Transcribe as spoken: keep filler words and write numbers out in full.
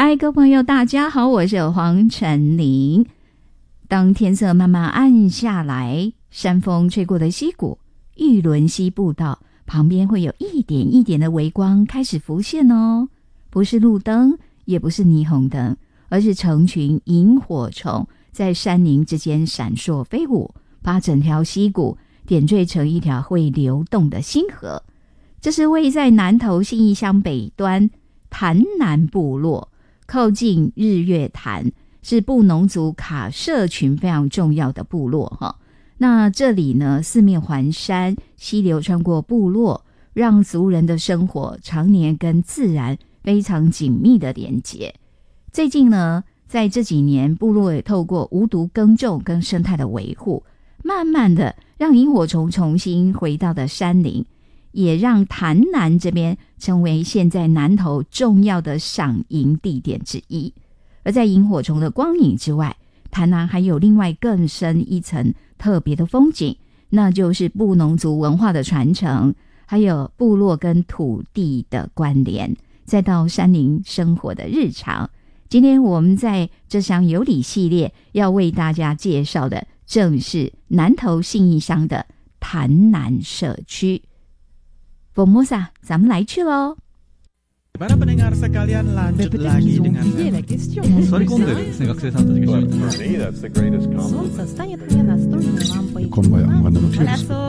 嗨，各位朋友大家好，我是黄晨林。当天色慢慢暗下来，山风吹过的溪谷玉仑溪步道旁边会有一点一点的微光开始浮现哦，不是路灯，也不是霓虹灯，而是成群萤火虫在山林之间闪烁飞舞，把整条溪谷点缀成一条会流动的星河。这是位在南投信义乡北端潭南部落，靠近日月潭，是布农族卡社群非常重要的部落哈。那这里呢，四面环山，溪流穿过部落，让族人的生活常年跟自然非常紧密的连结。最近呢，在这几年，部落也透过无毒耕种跟生态的维护，慢慢的让萤火虫重新回到了山林，也让潭南这边成为现在南投重要的赏萤地点之一。而在萤火虫的光影之外，潭南还有另外更深一层特别的风景，那就是布农族文化的传承，还有部落跟土地的关联，再到山林生活的日常。今天我们在这项有礼系列要为大家介绍的，正是南投信义乡的潭南社区。Formosa， 咱们来去咯。 Para pendengar sekalian, lanjut lagi dengan Sorry konderですね、学生さんたちが。 For me, that's the greatest compliment. Солнце станет мне настольной лампой. Con vaya, manda noticias.